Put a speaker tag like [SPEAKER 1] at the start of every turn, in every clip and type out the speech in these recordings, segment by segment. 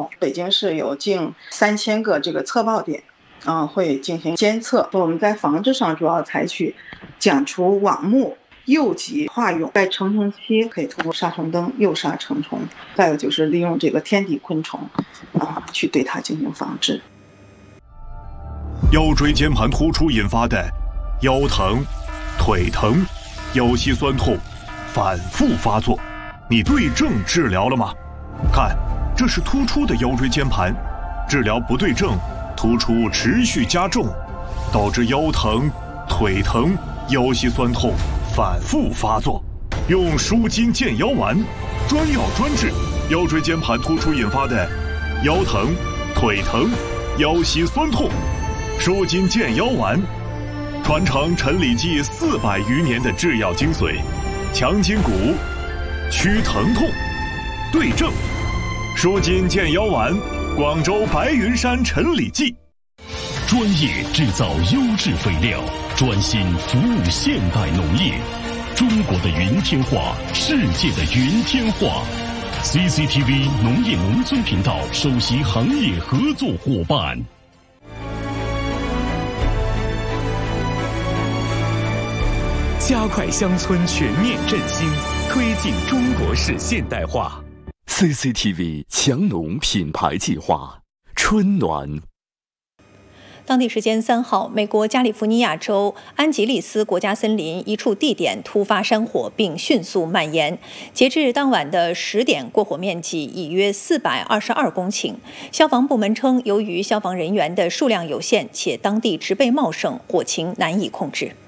[SPEAKER 1] 中，北京市有近3000个这个测报点，会进行监测。我们在防治上主要采取剪除网目、诱集化蛹，在成虫期可以通过杀虫灯诱杀成虫，再有就是利用这个天敌昆虫去对它进行防治。
[SPEAKER 2] 腰椎间盘突出引发的腰疼、腿疼、腰膝酸痛反复发作，你对症治疗了吗？看，这是突出的腰椎间盘，治疗不对症，突出持续加重，导致腰疼、腿疼、腰膝酸痛反复发作。用舒筋健腰丸，专药专治腰椎间盘突出引发的腰疼、腿疼、腰膝酸痛。舒筋健腰丸，传承陈李济400余年的制药精髓，强筋骨，祛疼痛，对症。舒筋健腰丸，广州白云山陈李济。
[SPEAKER 3] 专业制造优质肥料，专心服务现代农业。中国的云天化，世界的云天化。CCTV 农业农村频道首席行业合作伙伴。
[SPEAKER 4] 加快乡村全面振兴，推进中国式现代化。
[SPEAKER 5] CCTV 强农品牌计划，春暖。
[SPEAKER 6] 当地时间3号，美国加利福尼亚州安吉利斯国家森林一处地点突发山火，并迅速蔓延。截至当晚的10点，过火面积已约422公顷。消防部门称，由于消防人员的数量有限，且当地植被茂盛，火情难以控制。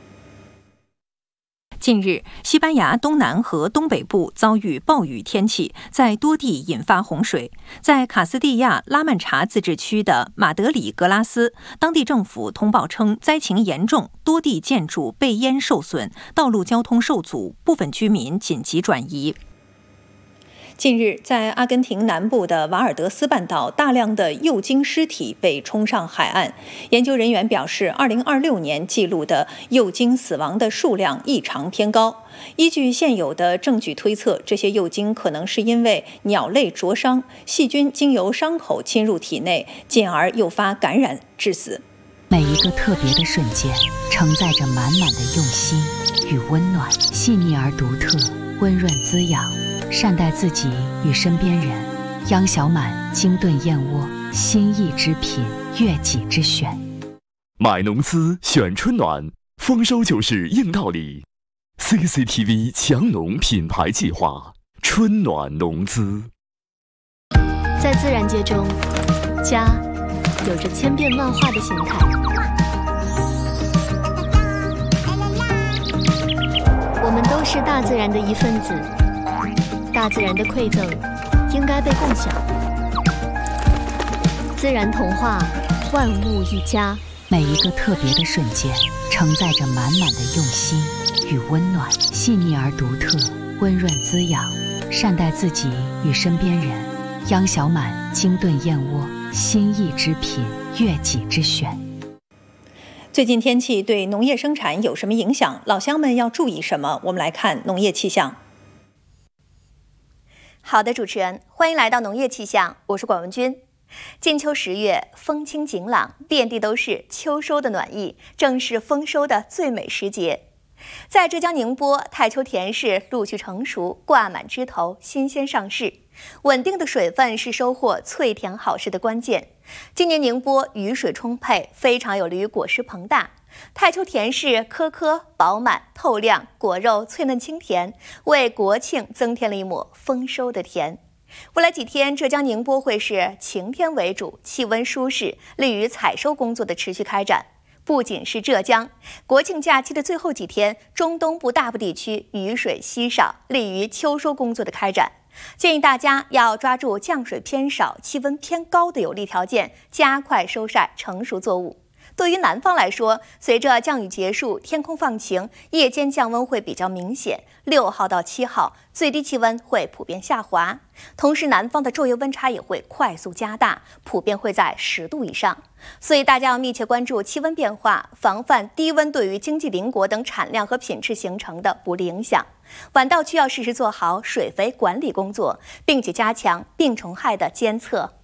[SPEAKER 6] 近日，西班牙东南和东北部遭遇暴雨天气，在多地引发洪水。在卡斯蒂亚拉曼查自治区的马德里格拉斯，当地政府通报称灾情严重，多地建筑被淹受损，道路交通受阻，部分居民紧急转移。近日，在阿根廷南部的瓦尔德斯半岛，大量的幼鲸尸体被冲上海岸。研究人员表示，2026年记录的幼鲸死亡的数量异常偏高。依据现有的证据推测，这些幼鲸可能是因为鸟类灼伤，细菌经由伤口侵入体内，进而诱发感染致死。
[SPEAKER 7] 每一个特别的瞬间，承载着满满的用心与温暖，细腻而独特，温润滋养。善待自己与身边人，央小满精炖燕窝，心意之品，悦己之选。
[SPEAKER 5] 买农资选春暖，丰收就是硬道理。CCTV 强农品牌计划，春暖农资。
[SPEAKER 8] 在自然界中，家有着千变万化的形态。我们都是大自然的一份子。大自然的馈赠应该被共享。自然童话，万物一家。
[SPEAKER 7] 每一个特别的瞬间，承载着满满的用心与温暖，细腻而独特，温润滋养。善待自己与身边人，央小满精炖燕窝，心意之品，悦己之选。
[SPEAKER 6] 最近天气对农业生产有什么影响？老乡们要注意什么？我们来看农业气象。
[SPEAKER 9] 好的，主持人，欢迎来到农业气象，我是管文君。金秋10月，风清晴朗，遍地都是秋收的暖意，正是丰收的最美时节。在浙江宁波，太秋田氏陆续成熟，挂满枝头，新鲜上市。稳定的水分是收获脆甜好事的关键。今年宁波雨水充沛，非常有利于果实膨大。太秋田氏颗颗饱满透亮，果肉脆嫩清甜，为国庆增添了一抹丰收的甜。未来几天，浙江宁波会是晴天为主，气温舒适，利于采收工作的持续开展。不仅是浙江，国庆假期的最后几天，中东部大部地区雨水稀少，利于秋收工作的开展。建议大家要抓住降水偏少、气温偏高的有利条件，加快收晒成熟作物。对于南方来说，随着降雨结束，天空放晴，夜间降温会比较明显。6号到7号，最低气温会普遍下滑，同时南方的昼夜温差也会快速加大，普遍会在10度以上。所以大家要密切关注气温变化，防范低温对于经济邻国等产量和品质形成的不利影响。晚稻区要适时做好水肥管理工作，并且加强病虫害的监测